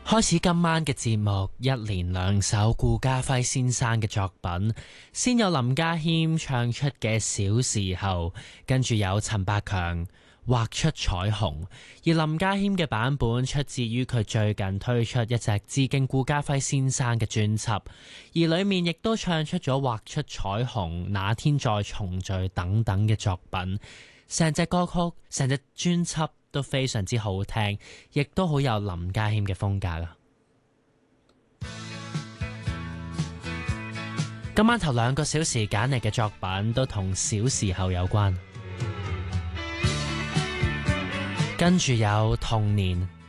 開始今晚嘅節目，一連兩首顧嘉輝先生嘅作品，先有林家謙唱出嘅小時候，跟住有陳百強畫出彩虹，而林家謙嘅版本出自於佢最近推出一隻致敬顧嘉輝先生嘅專輯，而裏面亦都唱出咗畫出彩虹、那天再重聚等等嘅作品。成隻歌曲、成隻專輯都非常之好聽，亦都好有林家謙嘅風格啊！今晚頭2個小時揀嚟嘅作品都同小時候有關，跟住有童年。